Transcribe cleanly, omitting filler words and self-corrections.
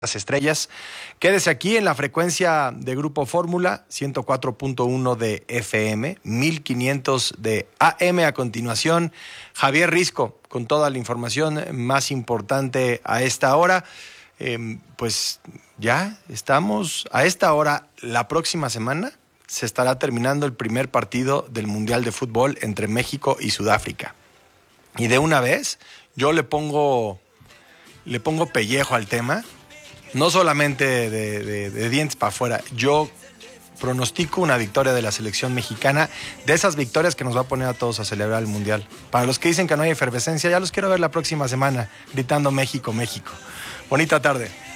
las estrellas. Quédese aquí en la frecuencia de Grupo Fórmula, 104.1 de FM, 1500 de AM. A continuación, Javier Risco, con toda la información más importante a esta hora. Pues ya estamos a esta hora. La próxima semana se estará terminando el primer partido del Mundial de Fútbol entre México y Sudáfrica. Y de una vez, yo le pongo pellejo al tema. No solamente de dientes para afuera. Yo pronostico una victoria de la selección mexicana, de esas victorias que nos va a poner a todos a celebrar el Mundial. Para los que dicen que no hay efervescencia, ya los quiero ver la próxima semana gritando México, México. Bonita tarde.